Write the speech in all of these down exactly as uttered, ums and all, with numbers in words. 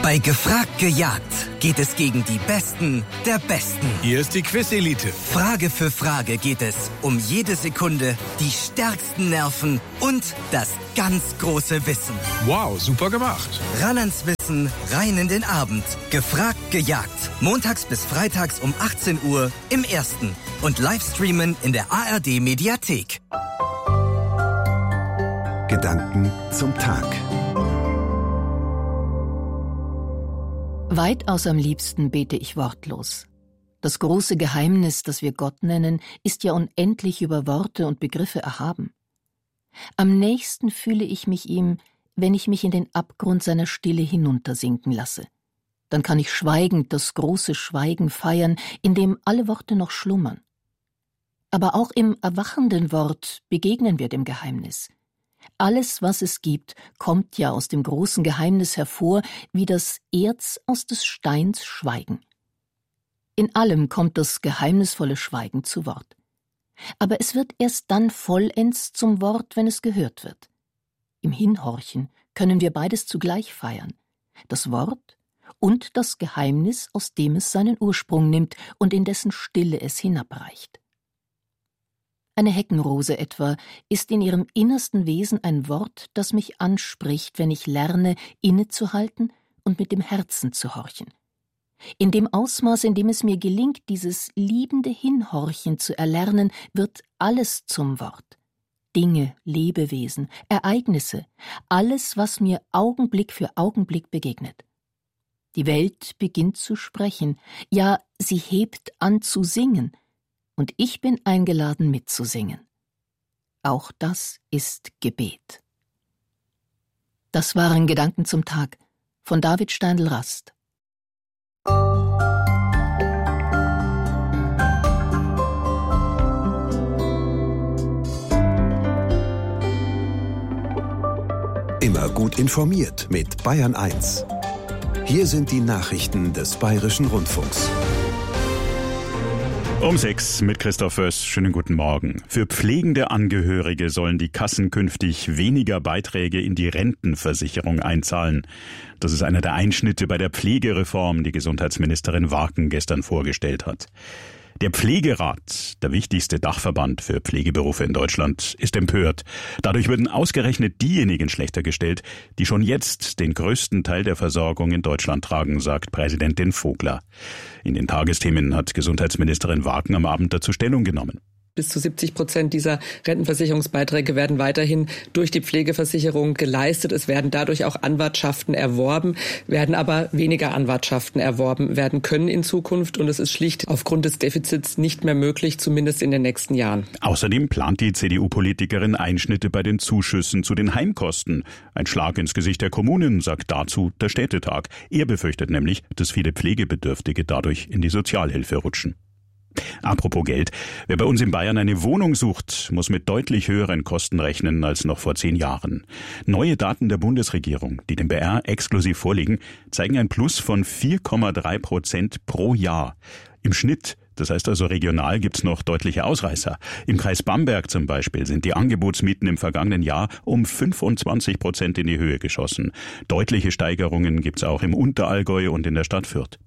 Bei Gefragt gejagt geht es gegen die Besten der Besten. Hier ist die Quiz-Elite. Frage für Frage geht es um jede Sekunde, die stärksten Nerven und das ganz große Wissen. Wow, super gemacht. Ran ans Wissen, rein in den Abend. Gefragt gejagt. Montags bis freitags um achtzehn Uhr im Ersten und Livestreamen in der A R D-Mediathek. Gedanken zum Tag. Weitaus am liebsten bete ich wortlos. Das große Geheimnis, das wir Gott nennen, ist ja unendlich über Worte und Begriffe erhaben. Am nächsten fühle ich mich ihm, wenn ich mich in den Abgrund seiner Stille hinuntersinken lasse. Dann kann ich schweigend das große Schweigen feiern, in dem alle Worte noch schlummern. Aber auch im erwachenden Wort begegnen wir dem Geheimnis. Alles, was es gibt, kommt ja aus dem großen Geheimnis hervor, wie das Erz aus des Steins Schweigen. In allem kommt das geheimnisvolle Schweigen zu Wort. Aber es wird erst dann vollends zum Wort, wenn es gehört wird. Im Hinhorchen können wir beides zugleich feiern, das Wort und das Geheimnis, aus dem es seinen Ursprung nimmt und in dessen Stille es hinabreicht. Eine Heckenrose etwa ist in ihrem innersten Wesen ein Wort, das mich anspricht, wenn ich lerne, innezuhalten und mit dem Herzen zu horchen. In dem Ausmaß, in dem es mir gelingt, dieses liebende Hinhorchen zu erlernen, wird alles zum Wort. Dinge, Lebewesen, Ereignisse, alles, was mir Augenblick für Augenblick begegnet. Die Welt beginnt zu sprechen, ja, sie hebt an zu singen, und ich bin eingeladen mitzusingen. Auch das ist Gebet. Das waren Gedanken zum Tag von David Steindl-Rast. Immer gut informiert mit Bayern eins. Hier sind die Nachrichten des Bayerischen Rundfunks. Um sechs mit Christoph Föss. Schönen guten Morgen. Für pflegende Angehörige sollen die Kassen künftig weniger Beiträge in die Rentenversicherung einzahlen. Das ist einer der Einschnitte bei der Pflegereform, die Gesundheitsministerin Warken gestern vorgestellt hat. Der Pflegerat, der wichtigste Dachverband für Pflegeberufe in Deutschland, ist empört. Dadurch würden ausgerechnet diejenigen schlechter gestellt, die schon jetzt den größten Teil der Versorgung in Deutschland tragen, sagt Präsidentin Vogler. In den Tagesthemen hat Gesundheitsministerin Warken am Abend dazu Stellung genommen. Bis zu siebzig Prozent dieser Rentenversicherungsbeiträge werden weiterhin durch die Pflegeversicherung geleistet. Es werden dadurch auch Anwartschaften erworben, werden aber weniger Anwartschaften erworben werden können in Zukunft. Und es ist schlicht aufgrund des Defizits nicht mehr möglich, zumindest in den nächsten Jahren. Außerdem plant die C D U-Politikerin Einschnitte bei den Zuschüssen zu den Heimkosten. Ein Schlag ins Gesicht der Kommunen, sagt dazu der Städtetag. Er befürchtet nämlich, dass viele Pflegebedürftige dadurch in die Sozialhilfe rutschen. Apropos Geld, wer bei uns in Bayern eine Wohnung sucht, muss mit deutlich höheren Kosten rechnen als noch vor zehn Jahren. Neue Daten der Bundesregierung, die dem B R exklusiv vorliegen, zeigen ein Plus von vier Komma drei Prozent pro Jahr. Im Schnitt, das heißt also regional, gibt's noch deutliche Ausreißer. Im Kreis Bamberg zum Beispiel sind die Angebotsmieten im vergangenen Jahr um fünfundzwanzig Prozent in die Höhe geschossen. Deutliche Steigerungen gibt's auch im Unterallgäu und in der Stadt Fürth.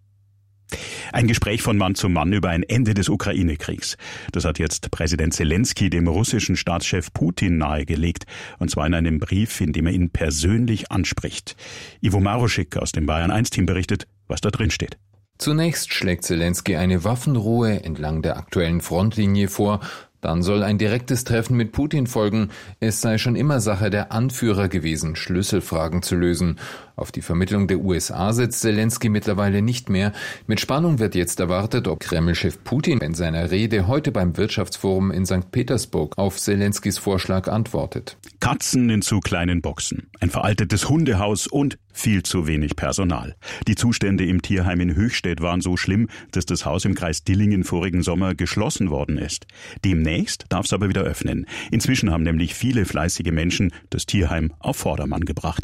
Ein Gespräch von Mann zu Mann über ein Ende des Ukraine-Kriegs. Das hat jetzt Präsident Zelensky dem russischen Staatschef Putin nahegelegt. Und zwar in einem Brief, in dem er ihn persönlich anspricht. Ivo Maruschik aus dem Bayern eins Team berichtet, was da drin steht. Zunächst schlägt Zelensky eine Waffenruhe entlang der aktuellen Frontlinie vor. Dann soll ein direktes Treffen mit Putin folgen. Es sei schon immer Sache der Anführer gewesen, Schlüsselfragen zu lösen. Auf die Vermittlung der U S A setzt Zelensky mittlerweile nicht mehr. Mit Spannung wird jetzt erwartet, ob Kreml-Chef Putin in seiner Rede heute beim Wirtschaftsforum in Sankt Petersburg auf Zelenskys Vorschlag antwortet. Katzen in zu kleinen Boxen, ein veraltetes Hundehaus und viel zu wenig Personal. Die Zustände im Tierheim in Höchstädt waren so schlimm, dass das Haus im Kreis Dillingen vorigen Sommer geschlossen worden ist. Demnächst darf es aber wieder öffnen. Inzwischen haben nämlich viele fleißige Menschen das Tierheim auf Vordermann gebracht.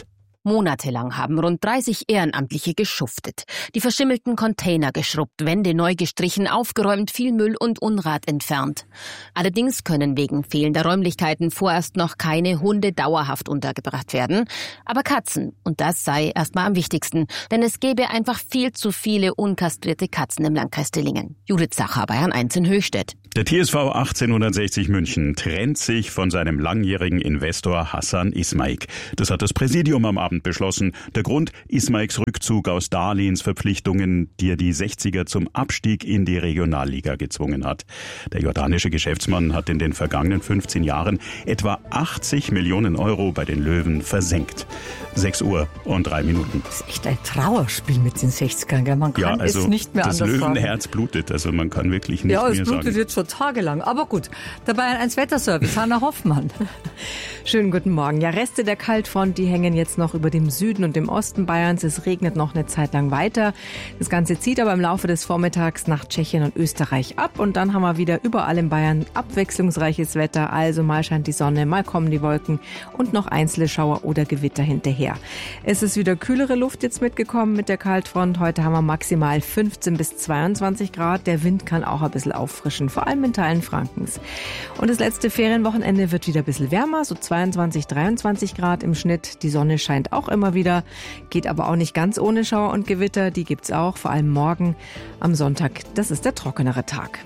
Monatelang haben rund dreißig Ehrenamtliche geschuftet, die verschimmelten Container geschrubbt, Wände neu gestrichen, aufgeräumt, viel Müll und Unrat entfernt. Allerdings können wegen fehlender Räumlichkeiten vorerst noch keine Hunde dauerhaft untergebracht werden, aber Katzen, und das sei erstmal am wichtigsten, denn es gäbe einfach viel zu viele unkastrierte Katzen im Landkreis Dillingen. Judith Sacher, Bayern eins in Höchstädt. Der T S V achtzehnhundertsechzig München trennt sich von seinem langjährigen Investor Hassan Ismaik. Das hat das Präsidium am Abend beschlossen. Der Grund: Ismaiks Rückzug aus Darlehensverpflichtungen, die er die sechziger zum Abstieg in die Regionalliga gezwungen hat. Der jordanische Geschäftsmann hat in den vergangenen fünfzehn Jahren etwa achtzig Millionen Euro bei den Löwen versenkt. sechs Uhr und drei Minuten. Das ist echt ein Trauerspiel mit den sechzigern. Gell? Man kann ja, also es nicht mehr das anders sagen. Das Löwenherz blutet, also man kann wirklich nicht ja, mehr sagen. Ja, es blutet jetzt schon tagelang. Aber gut, dabei ein Wetterservice, Hanna Hoffmann. Schönen guten Morgen. Ja, Reste der Kaltfront, die hängen jetzt noch über dem Süden und dem Osten Bayerns. Es regnet noch eine Zeit lang weiter. Das Ganze zieht aber im Laufe des Vormittags nach Tschechien und Österreich ab. Und dann haben wir wieder überall in Bayern abwechslungsreiches Wetter. Also mal scheint die Sonne, mal kommen die Wolken und noch einzelne Schauer oder Gewitter hinterher. Es ist wieder kühlere Luft jetzt mitgekommen mit der Kaltfront. Heute haben wir maximal fünfzehn bis zweiundzwanzig Grad. Der Wind kann auch ein bisschen auffrischen, vor allem in Teilen Frankens. Und das letzte Ferienwochenende wird wieder ein bisschen wärmer, so zweiundzwanzig, dreiundzwanzig Grad im Schnitt. Die Sonne scheint auch immer wieder, geht aber auch nicht ganz ohne Schauer und Gewitter. Die gibt's auch, vor allem morgen am Sonntag. Das ist der trockenere Tag.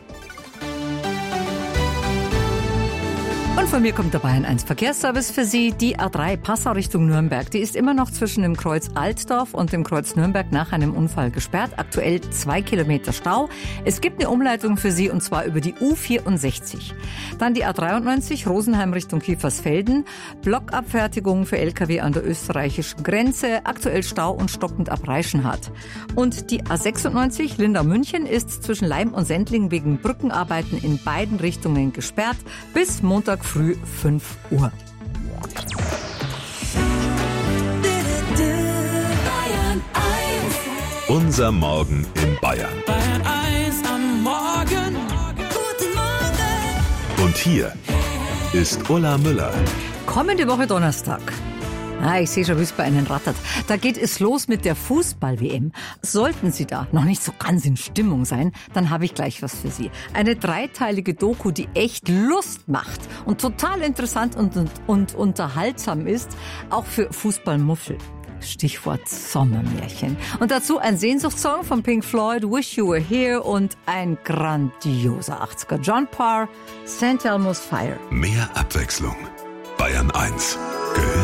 Und von mir kommt der Bayern eins Verkehrsservice für Sie. Die A drei Passau Richtung Nürnberg, die ist immer noch zwischen dem Kreuz Altdorf und dem Kreuz Nürnberg nach einem Unfall gesperrt. Aktuell zwei Kilometer Stau. Es gibt eine Umleitung für Sie und zwar über die U vierundsechzig. Dann die A dreiundneunzig Rosenheim Richtung Kiefersfelden. Blockabfertigung für L K W an der österreichischen Grenze. Aktuell Stau und stockend ab Reichenhall. Und die A sechsundneunzig Lindau-München ist zwischen Leim und Sendling wegen Brückenarbeiten in beiden Richtungen gesperrt bis Montag früh fünf Uhr. Unser Morgen in Bayern. Bayern eins am Morgen. Guten Morgen. Und hier ist Ulla Müller. Kommende Woche Donnerstag. Ah, ich sehe schon, wie es bei Ihnen rattert. Da geht es los mit der Fußball-W M. Sollten Sie da noch nicht so ganz in Stimmung sein, dann habe ich gleich was für Sie. Eine dreiteilige Doku, die echt Lust macht und total interessant und, und, und unterhaltsam ist, auch für Fußballmuffel. Stichwort Sommermärchen. Und dazu ein Sehnsuchtssong von Pink Floyd, Wish You Were Here, und ein grandioser achtziger John Parr, Saint Elmo's Fire. Mehr Abwechslung. Bayern eins. Gehört